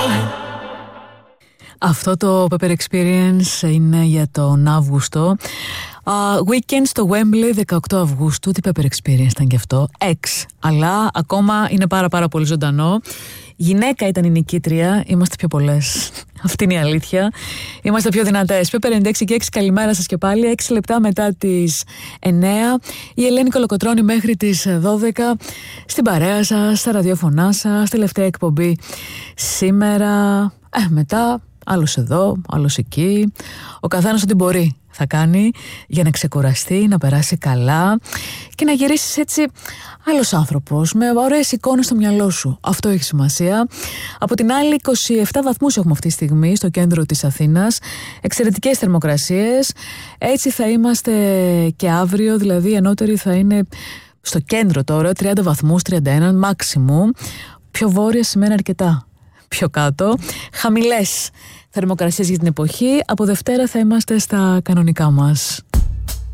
Αυτό το Pepper Experience είναι για τον Αύγουστο. Weekend στο Wembley 18 Αυγούστου. Τι Pepper Experience ήταν και αυτό. Αλλά ακόμα είναι πάρα πολύ ζωντανό. Γυναίκα ήταν η νικήτρια. Είμαστε πιο πολλές. Αυτή είναι η αλήθεια. Είμαστε πιο δυνατές. Pepper 96 και 6, καλημέρα σας και πάλι. 6 λεπτά μετά τις 9. Η Ελένη Κολοκοτρώνη μέχρι τις 12. Στην παρέα σας, στα ραδιόφωνά σας. Τελευταία εκπομπή σήμερα. Μετά, άλλος εδώ, άλλος εκεί. Ο καθένας ό,τι μπορεί θα κάνει για να ξεκουραστεί, να περάσει καλά και να γυρίσεις έτσι άλλος άνθρωπος, με ωραίες εικόνες στο μυαλό σου. Αυτό έχει σημασία. Από την άλλη, 27 βαθμούς έχουμε αυτή τη στιγμή στο κέντρο της Αθήνας. Εξαιρετικές θερμοκρασίες. Έτσι θα είμαστε και αύριο, δηλαδή οι ανώτεροι θα είναι στο κέντρο τώρα, 30 βαθμούς, 31 maximum. Πιο βόρεια σημαίνει αρκετά πιο κάτω. Χαμηλές θερμοκρασίες για την εποχή. Από Δευτέρα θα είμαστε στα κανονικά μας.